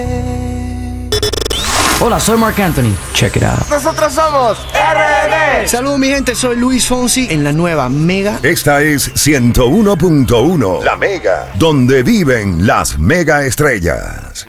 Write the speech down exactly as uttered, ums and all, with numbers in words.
Hola, soy Marc Anthony. Check it out. Nosotros somos R D. Saludos mi gente, soy Luis Fonsi en la nueva Mega. Esta es ciento uno punto uno, La Mega, donde viven las mega estrellas.